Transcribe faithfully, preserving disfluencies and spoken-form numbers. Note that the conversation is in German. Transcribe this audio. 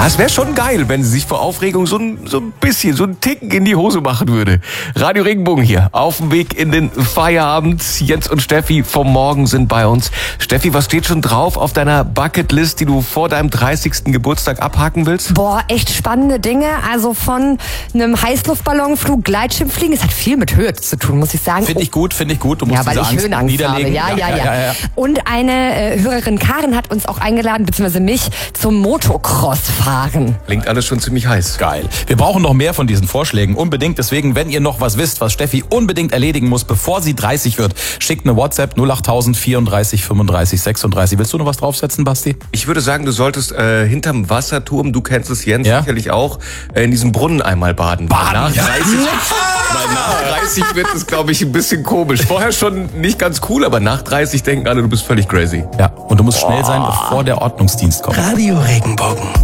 Das wäre schon geil, wenn sie sich vor Aufregung so ein, so ein bisschen, so ein Ticken in die Hose machen würde. Radio Regenbogen hier, auf dem Weg in den Feierabend. Jens und Steffi vom Morgen sind bei uns. Steffi, was steht schon drauf auf deiner Bucketlist, die du vor deinem dreißigsten Geburtstag abhaken willst? Boah, echt spannende Dinge. Also von einem Heißluftballonflug, Gleitschirmfliegen. Es hat viel mit Höhe zu tun, muss ich sagen. Finde ich gut, finde ich gut. Du musst Ja, weil diese ich Angst Höhenangst niederlegen. habe. Ja, ja, ja. ja, ja. Und eine äh, Hörerin Karin hat uns auch eingeladen, beziehungsweise mich, zum Motocross-Fahren. Klingt alles schon ziemlich heiß. Geil. Wir brauchen noch mehr von diesen Vorschlägen. Unbedingt. Deswegen, wenn ihr noch was wisst, was Steffi unbedingt erledigen muss, bevor sie dreißig wird, schickt eine WhatsApp null acht vierunddreißig fünfunddreißig sechsunddreißig. Willst du noch was draufsetzen, Basti? Ich würde sagen, du solltest äh, hinterm Wasserturm, du kennst es, Jens, Ja? sicherlich auch, äh, in diesem Brunnen einmal baden. Baden, Weil nach ja. dreißig, weil nach dreißig wird es, glaube ich, ein bisschen komisch. Vorher schon nicht ganz cool, aber nach dreißig denken alle, du bist völlig crazy. Ja. Und du musst schnell sein, bevor der Ordnungsdienst kommt. Radio Regenbogen.